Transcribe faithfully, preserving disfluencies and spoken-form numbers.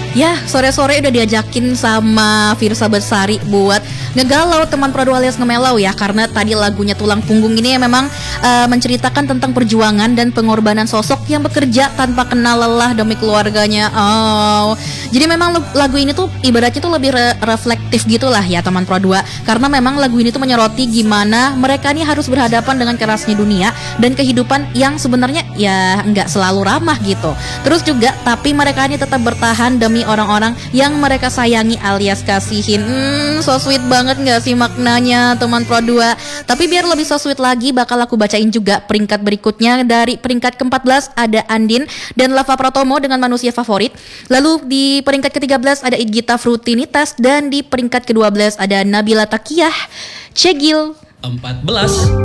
Ya, sore-sore udah diajakin sama Firsa Besari buat ngegalau teman Pro dua alias ngemelau ya. Karena tadi lagunya Tulang Punggung ini yang memang uh, menceritakan tentang perjuangan dan pengorbanan sosok yang bekerja tanpa kenal lelah demi keluarganya. Oh, jadi memang lagu ini tuh ibaratnya tuh lebih re- reflektif gitulah ya teman Pro dua. Karena memang lagu ini tuh menyoroti gimana mereka nih harus berhadapan dengan kerasnya dunia dan kehidupan yang sebenarnya ya nggak selalu ramah gitu. Terus juga tapi mereka ini tetap bertahan demi orang-orang yang mereka sayangi alias kasihin. Hmm, so sweet banget gak sih maknanya teman Pro dua. Tapi biar lebih so sweet lagi, bakal aku bacain juga peringkat berikutnya. Dari peringkat keempat belas ada Andin dan Lava Pratomo dengan Manusia Favorit. Lalu di peringkat ketiga belas ada Igita Frutinitas. Dan di peringkat kedua belas ada Nabila Takiyah Cegil. empat belas